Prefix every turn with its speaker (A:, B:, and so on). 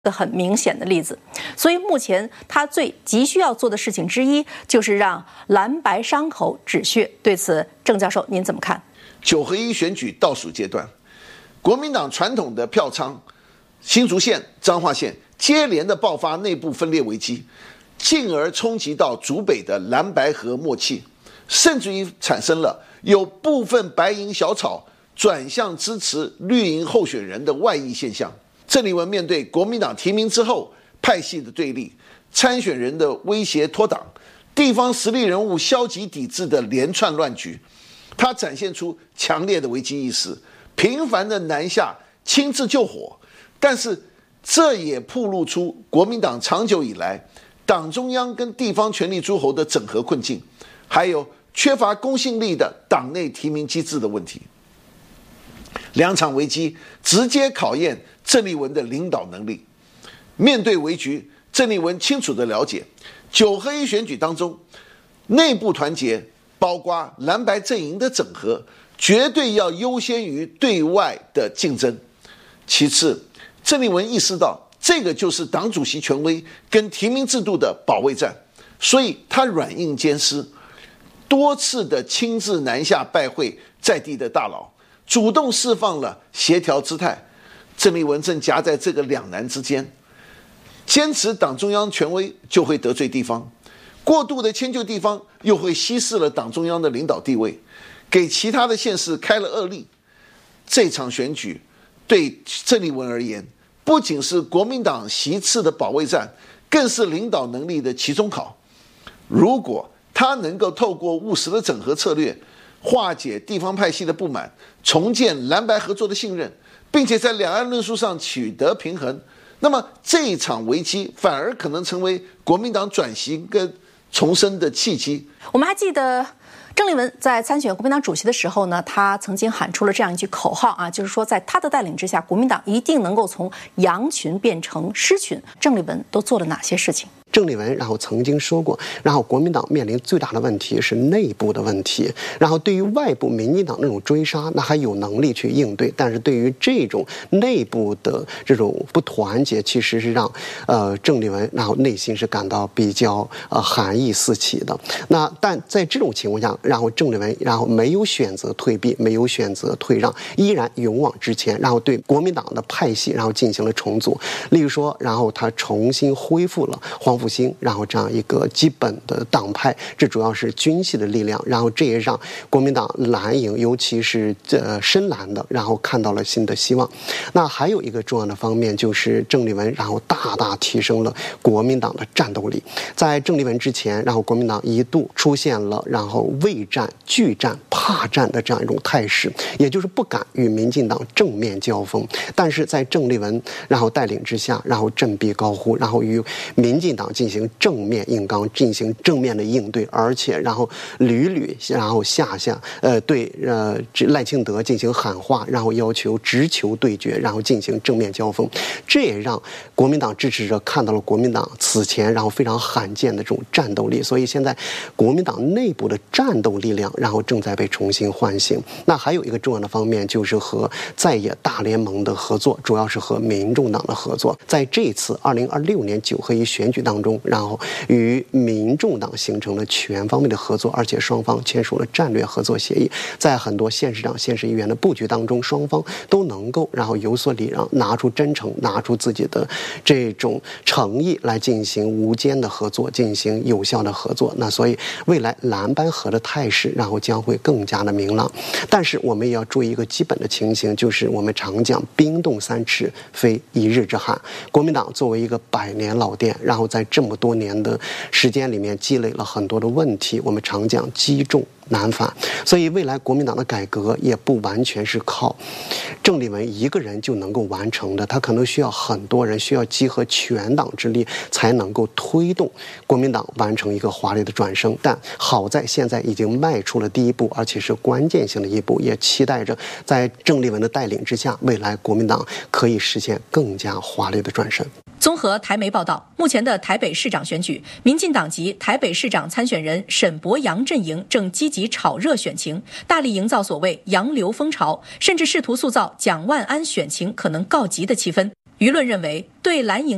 A: 个很明显的例子，所以目前他最急需要做的事情之一，就是让蓝白伤口止血。对此，郑教授您怎么看
B: ？9合1选举倒数阶段，国民党传统的票仓、新竹县、彰化县接连的爆发内部分裂危机，进而冲击到竹北的蓝白合默契，甚至于产生了有部分白营小草转向支持绿营候选人的外溢现象。郑丽文面对国民党提名之后派系的对立、参选人的威胁脱党、地方实力人物消极抵制的连串乱局，他展现出强烈的危机意识，频繁的南下亲自救火。但是这也暴露出国民党长久以来党中央跟地方权力诸侯的整合困境，还有缺乏公信力的党内提名机制的问题。两场危机直接考验郑丽文的领导能力。面对危局，郑丽文清楚地了解9合1选举当中，内部团结包括蓝白阵营的整合，绝对要优先于对外的竞争。其次，郑丽文意识到这个就是党主席权威跟提名制度的保卫战，所以他软硬兼施，多次的亲自南下拜会在地的大佬，主动释放了协调姿态。郑丽文正夹在这个两难之间，坚持党中央权威就会得罪地方，过度的迁就地方又会稀释了党中央的领导地位，给其他的县市开了恶例。这场选举对郑丽文而言，不仅是国民党席次的保卫战，更是领导能力的期中考。如果他能够透过务实的整合策略，化解地方派系的不满，重建蓝白合作的信任，并且在两岸论述上取得平衡，那么这一场危机反而可能成为国民党转型跟重生的契机。
A: 我们还记得郑丽文在参选国民党主席的时候呢，他曾经喊出了这样一句口号啊，就是说在他的带领之下，国民党一定能够从羊群变成狮群。郑丽文都做了哪些事情？
C: 郑丽文曾经说过，国民党面临最大的问题是内部的问题，对于外部民进党那种追杀，那还有能力去应对，但是对于这种内部的这种不团结，其实是让郑丽文内心是感到比较寒意四起的。但在这种情况下，郑丽文没有选择退避，没有选择退让，依然勇往直前，对国民党的派系进行了重组。例如说，他重新恢复了黄复兴，这样一个基本的党派，这主要是军系的力量，这也让国民党蓝营，尤其是深蓝的，看到了新的希望。那还有一个重要的方面就是郑丽文，大大提升了国民党的战斗力。在郑丽文之前，国民党一度出现了畏战、惧战、怕战的这样一种态势，也就是不敢与民进党正面交锋。但是在郑丽文带领之下，振臂高呼，与民进党进行正面硬刚，进行正面的应对，而且屡屡对赖清德进行喊话，要求直球对决，进行正面交锋。这也让国民党支持者看到了国民党此前非常罕见的这种战斗力。所以现在国民党内部的战斗力量正在被重新唤醒。那还有一个重要的方面就是和在野大联盟的合作，主要是和民众党的合作。在这一次2026年9合1选举当中，与民众党形成了全方面的合作，而且双方签署了战略合作协议。在很多县市长、县市议员的布局当中，双方都能够有所礼让，拿出真诚，拿出自己的这种诚意来进行无间的合作，进行有效的合作。那所以未来蓝白合的态势将会更加的明朗。但是我们也要注意一个基本的情形，就是我们常讲冰冻三尺非一日之寒。国民党作为一个100年老店，在这么多年的时间里面积累了很多的问题，我们常讲积重难返。所以未来国民党的改革也不完全是靠郑丽文一个人就能够完成的，他可能需要很多人，需要集合全党之力才能够推动国民党完成一个华丽的转身。但好在现在已经迈出了第一步，而且是关键性的一步，也期待着在郑丽文的带领之下，未来国民党可以实现更加华丽的转身。
A: 综合台媒报道，目前的台北市长选举，民进党籍台北市长参选人沈伯洋阵营正积极炒热选情，大力营造所谓洋流风潮，甚至试图塑造蒋万安选情可能告急的气氛。舆论认为，对蓝营